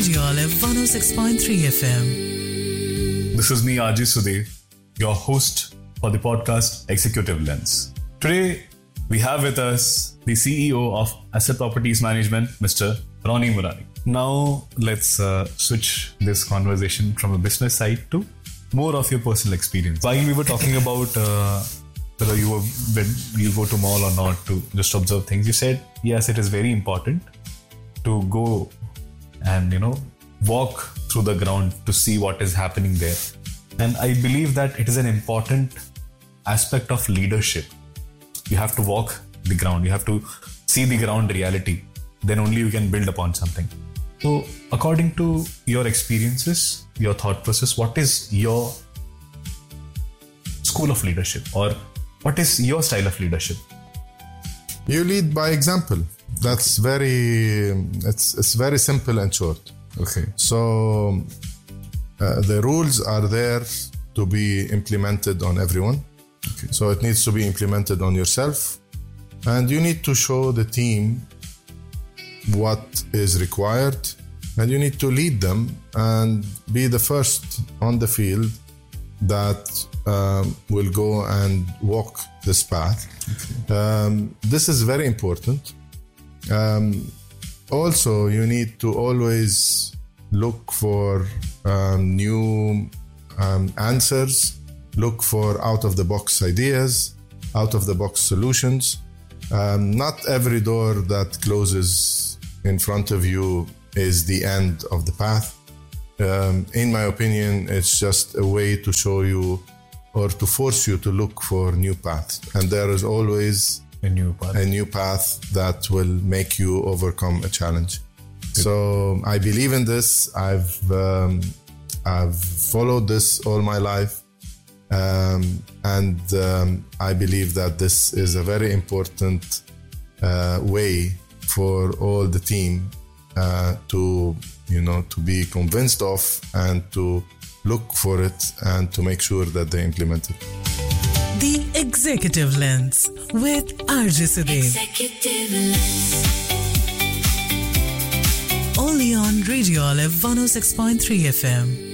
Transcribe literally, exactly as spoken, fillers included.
Radio Olive one oh six point three F M. This is me, R J Sudev, your host for the podcast Executive Lens. Today, we have with us the C E O of Asset Properties Management, Mister Ronnie Murari. Now, let's uh, switch this conversation from a business side to more of your personal experience. While we were talking about uh, whether you were when you go to mall or not to just observe things, you said yes, it is very important to go and you know walk through the ground to see what is happening there. And I believe that it is an important aspect of leadership. You have to walk the ground. You have to see the ground reality. Then only you can build upon something. So according to your experiences, your thought process, what is your school of leadership, or what is your style of leadership? You lead by example. That's very, it's it's very simple and short. Okay. So uh, the rules are there to be implemented on everyone. Okay. So it needs to be implemented on yourself, and you need to show the team what is required, and you need to lead them and be the first on the field that um, will go and walk this path. Okay. Um, this is very important. Um, also, you need to always look for um, new um, answers, look for out-of-the-box ideas, out-of-the-box solutions. Um, not every door that closes in front of you is the end of the path. Um, in my opinion, it's just a way to show you or to force you to look for new paths. And there is always A new path. a new path that will make you overcome a challenge. Good. So I believe in this. I've um, I've followed this all my life, um, and um, I believe that this is a very important uh, way for all the team uh, to you know to be convinced of and to look for it and to make sure that they implement it. The Executive Lens with R J Sudev. Executive Lens. Only on Radio Olive one oh six point three F M.